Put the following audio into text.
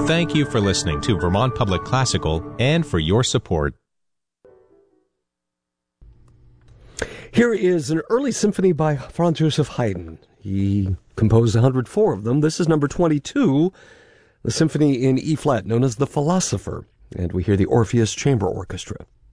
Thank you for listening to Vermont Public Classical and for your support. Here is an early symphony by Franz Joseph Haydn. He composed 104 of them. This is number 22, the symphony in E-flat known as The Philosopher, and we hear the Orpheus Chamber Orchestra.